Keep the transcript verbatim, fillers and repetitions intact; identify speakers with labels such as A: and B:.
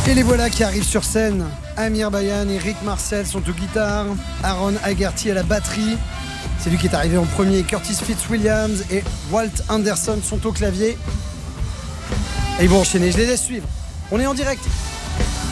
A: Et les voilà qui arrivent sur scène. Amir Bayan et Rick Marcel sont aux guitares, Aaron Haggerty à la batterie, c'est lui qui est arrivé en premier, Curtis Fitzwilliams et Walt Anderson sont au clavier. Et ils vont enchaîner, je les laisse suivre. On est en direct.